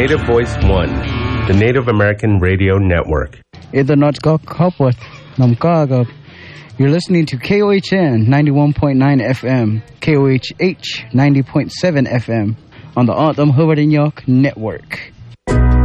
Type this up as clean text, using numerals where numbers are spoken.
Native Voice One, the Native American Radio Network. You're listening to KOHN 91.9 FM, KOHH 90.7 FM on the Autumn Hubbard and York Network.